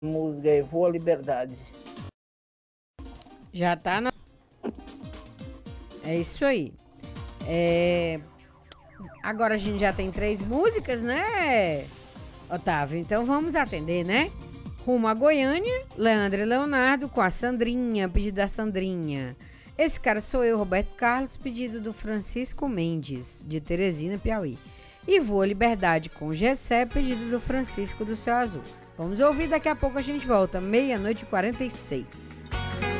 música aí, Voa Liberdade. Já tá na... É isso aí. Agora a gente já tem 3 músicas, né, Otávio? Então vamos atender, né? Rumo a Goiânia, Leandro e Leonardo com a Sandrinha, pedido da Sandrinha. Esse cara sou eu, Roberto Carlos, pedido do Francisco Mendes, de Teresina, Piauí. E Voa Liberdade com Gessé, pedido do Francisco do Céu Azul. Vamos ouvir, daqui a pouco a gente volta, 00:46.